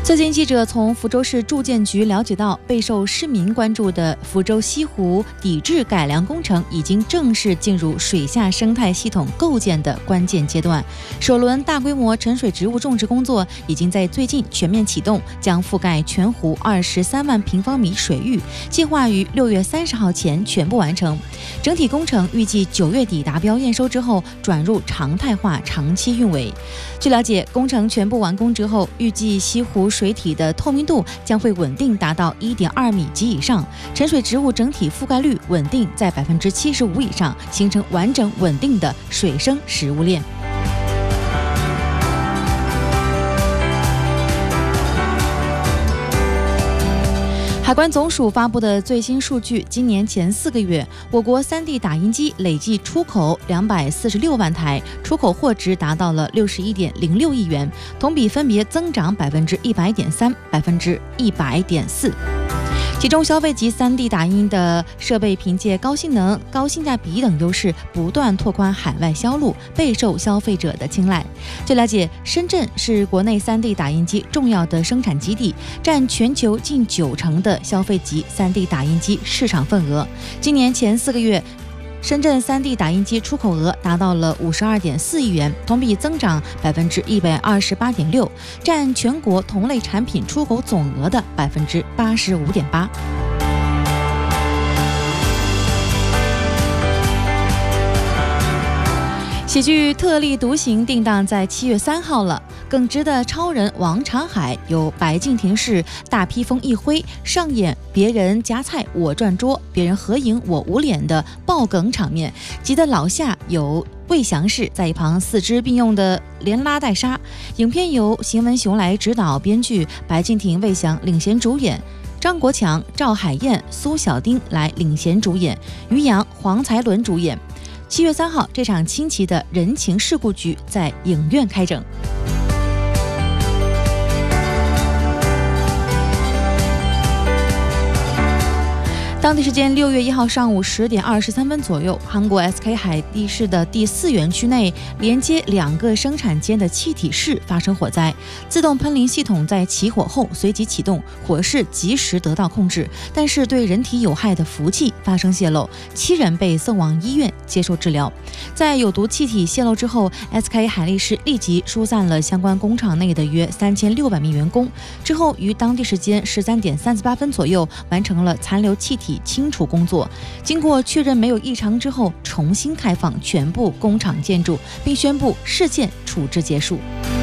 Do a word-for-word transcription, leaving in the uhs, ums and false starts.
最近记者从福州市住建局了解到，备受市民关注的福州西湖抵制改良工程已经正式进入水下生态系统构建的关键阶段。首轮大规模沉水植物种植工作已经在最近全面启动，将覆盖全湖二十三万平方米水域，计划于六月三十号前全部完成。整体工程预计九月底达标验收之后，转入常态化长期运维。据了解，工程全部完工之后，预计西湖水体的透明度将会稳定达到 一点二米及以上，沉水植物整体覆盖率稳定在 百分之七十五 以上，形成完整稳定的水生食物链。海关总署发布的最新数据，今年前四个月，我国 三 D 打印机累计出口两百四十六万台，出口货值达到了六十一点零六亿元，同比分别增长百分之一百点三、百分之一百点四。其中消费级 三 D 打印的设备凭借高性能、高性价比等优势，不断拓宽海外销路，备受消费者的青睐。据了解，深圳是国内 三 D 打印机重要的生产基地，占全球近九成的消费级 三 D 打印机市场份额。今年前四个月，深圳 三 D 打印机出口额达到了 五十二点四亿元，同比增长 百分之一百二十八点六， 占全国同类产品出口总额的 百分之八十五点八。喜剧《特立独行》定档在七月三号了。耿直的超人王长海由白敬亭式大披风一挥，上演别人夹菜我转桌，别人合影我捂脸的爆梗场面，急得老夏有魏翔式在一旁四肢并用的连拉带杀。影片由邢文雄来指导编剧，白敬亭、魏翔领衔主演，张国强、赵海燕、苏小丁来领衔主演，于洋、黄才伦主演。七月三号，这场清奇的人情世故剧在影院开整。当地时间六月一号上午十点二十三分左右，韩国 S K 海力士的第四园区内连接两个生产间的气体室发生火灾，自动喷淋系统在起火后随即启动，火势及时得到控制，但是对人体有害的氟气发生泄漏，七人被送往医院接受治疗。在有毒气体泄漏之后， S K 海力士立即疏散了相关工厂内的约三千六百名员工，之后于当地时间十三点三十八分左右完成了残留气体清除工作。经过确认没有异常之后，重新开放全部工厂建筑，并宣布事件处置结束。